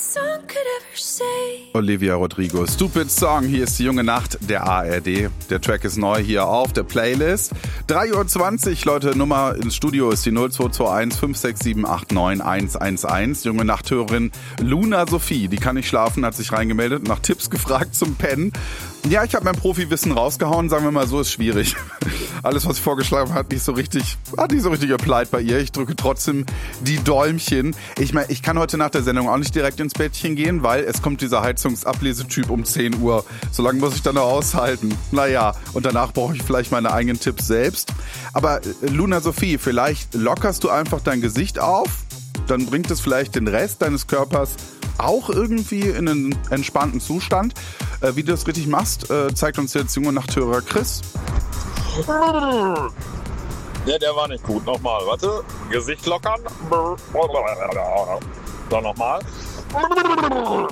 Olivia Rodrigo, Stupid Song. Hier ist die junge Nacht der ARD. Der Track ist neu hier auf der Playlist. 3:20 Uhr, Leute, Nummer ins Studio ist die 0221 567 89 111. Junge Nachthörerin Luna Sophie, die kann nicht schlafen, hat sich reingemeldet, nach Tipps gefragt zum Pennen. Ja, ich habe mein Profiwissen rausgehauen, sagen wir mal so, ist schwierig. Alles, was ich vorgeschlagen habe, hat nicht so richtig applied bei ihr. Ich drücke trotzdem die Däumchen. Ich meine, ich kann heute nach der Sendung auch nicht direkt ins Bettchen gehen, weil es kommt dieser Heizungsablesetyp um 10 Uhr. So lange muss ich dann noch aushalten. Naja, und danach brauche ich vielleicht meine eigenen Tipps selbst. Aber Luna Sophie, vielleicht lockerst du einfach dein Gesicht auf, dann bringt es vielleicht den Rest deines Körpers auch irgendwie in einen entspannten Zustand. Wie du das richtig machst, zeigt uns jetzt junge Nachthörer Chris. Ja, der war nicht gut. Nochmal, warte. Gesicht lockern. Dann nochmal.